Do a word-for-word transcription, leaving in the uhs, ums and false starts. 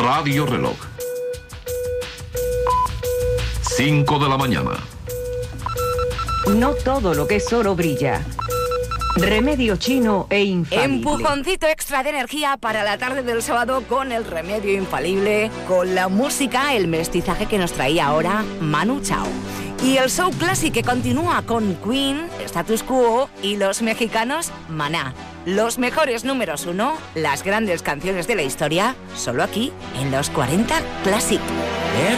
Radio Reloj. cinco de la mañana. No todo lo que es oro brilla. Remedio chino e infalible. Empujoncito extra de energía para la tarde del sábado con el remedio infalible, con la música, el mestizaje que nos traía ahora Manu Chao. Y el show clásico que continúa con Queen, Status Quo y los mexicanos Maná. Los mejores números uno, las grandes canciones de la historia, solo aquí en los cuarenta Classic.